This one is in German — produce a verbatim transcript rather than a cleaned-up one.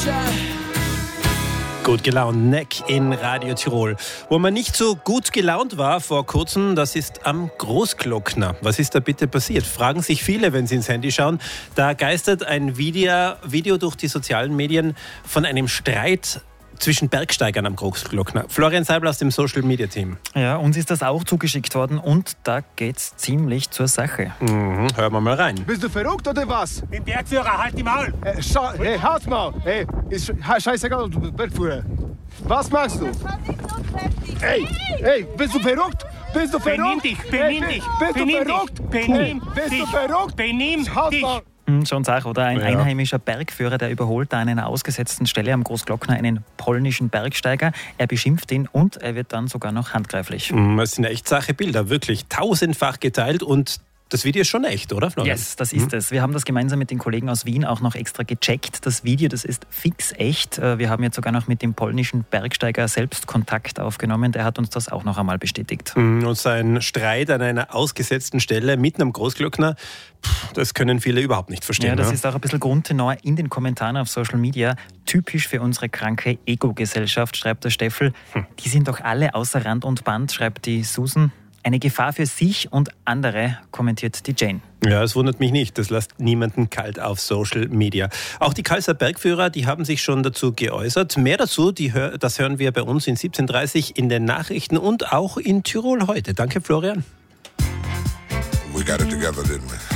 Gut gelaunt, Neck in Radio Tirol. Wo man nicht so gut gelaunt war vor kurzem, das ist am Großglockner. Was ist da bitte passiert? Fragen sich viele, wenn sie ins Handy schauen. Da geistert ein Video, Video durch die sozialen Medien von einem Streit zwischen Bergsteigern am Großglockner. Florian Seibel aus dem Social Media Team. Ja, uns ist das auch zugeschickt worden und da geht's ziemlich zur Sache. Mhm, hören wir mal rein. Bist du verrückt oder was? Bin Bergführer, halt die Maul! Äh, scha- hey, halt's mal! Hey, ist sche- scheißegal, du bist Bergführer. Was machst du? Hey, hey, bist du verrückt? Bist du verrückt? Benimm dich, benimm hey, dich! Bist Benimm du dich! verrückt? Benimm Bist dich! du verrückt? Benimm Halt's dich! mal! Hm, schon Sache, oder? Ein Ja. einheimischer Bergführer, der überholt da an einer ausgesetzten Stelle am Großglockner einen polnischen Bergsteiger. Er beschimpft ihn und er wird dann sogar noch handgreiflich. Mhm, das sind echt Sache Bilder, wirklich tausendfach geteilt und das Video ist schon echt, oder Florian? Yes, das ist es. Wir haben das gemeinsam mit den Kollegen aus Wien auch noch extra gecheckt. Das Video, das ist fix echt. Wir haben jetzt sogar noch mit dem polnischen Bergsteiger selbst Kontakt aufgenommen. Der hat uns das auch noch einmal bestätigt. Und sein Streit an einer ausgesetzten Stelle mitten am Großglockner, pff, das können viele überhaupt nicht verstehen. Ja, das ne? ist auch ein bisschen Grundtenor in den Kommentaren auf Social Media. Typisch für unsere kranke Ego-Gesellschaft, schreibt der Steffel. Hm. Die sind doch alle außer Rand und Band, schreibt die Susan. Eine Gefahr für sich und andere, kommentiert die Jane. Ja, es wundert mich nicht. Das lässt niemanden kalt auf Social Media. Auch die Kalser Bergführer, die haben sich schon dazu geäußert. Mehr dazu, die, das hören wir bei uns in siebzehn Uhr dreißig in den Nachrichten und auch in Tirol heute. Danke, Florian. We got it together, didn't we?